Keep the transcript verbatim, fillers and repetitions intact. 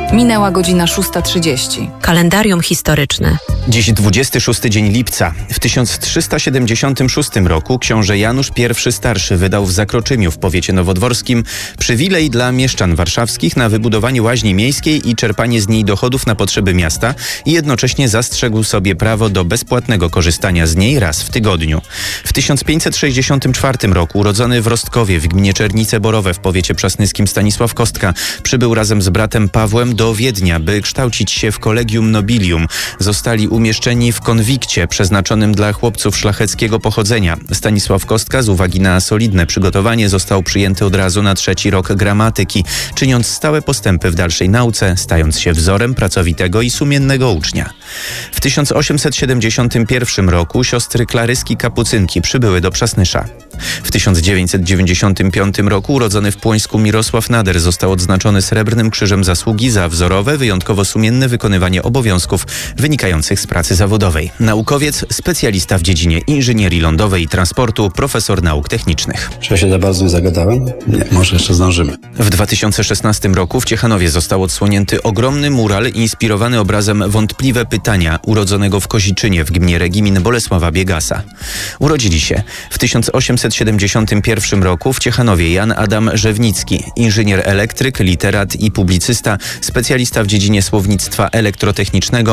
Minęła godzina szósta trzydzieści. Kalendarium historyczne. Dziś dwudziesty szósty dzień lipca. W tysiąc trzysta siedemdziesiątym szóstym roku książę Janusz pierwszy Starszy wydał w Zakroczymiu w powiecie nowodworskim przywilej dla mieszczan warszawskich na wybudowanie łaźni miejskiej i czerpanie z niej dochodów na potrzeby miasta i jednocześnie zastrzegł sobie prawo do bezpłatnego korzystania z niej raz w tygodniu. W tysiąc pięćset sześćdziesiątym czwartym roku urodzony w Rostkowie w gminie Czernice Borowe w powiecie przasnyskim Stanisław Kostka przybył razem z bratem Pawłem do Wiednia, by kształcić się w Collegium Nobilium. Zostali umieszczeni w konwikcie przeznaczonym dla chłopców szlacheckiego pochodzenia. Stanisław Kostka z uwagi na solidne przygotowanie został przyjęty od razu na trzeci rok gramatyki, czyniąc stałe postępy w dalszej nauce, stając się wzorem pracowitego i sumiennego ucznia. W tysiąc osiemset siedemdziesiątym pierwszym roku siostry Klaryski Kapucynki przybyły do Przasnysza. W tysiąc dziewięćset dziewięćdziesiątym piątym roku urodzony w Płońsku Mirosław Nader został odznaczony Srebrnym Krzyżem Zasługi za wzorowe, wyjątkowo sumienne wykonywanie obowiązków wynikających z pracy zawodowej. Naukowiec, specjalista w dziedzinie inżynierii lądowej i transportu, profesor nauk technicznych. Czy ja się za bardzo nie zagadałem? Nie, może jeszcze zdążymy. W dwa tysiące szesnastym roku w Ciechanowie został odsłonięty ogromny mural inspirowany obrazem Wątpliwe pytania urodzonego w Koziczynie w gminie Regimin Bolesława Biegasa. Urodzili się w tysiąc osiemset siedemdziesiątym pierwszym roku w Ciechanowie Jan Adam Rzewnicki, inżynier elektryk, literat i publicysta, specjalista w dziedzinie słownictwa elektrotechnicznego,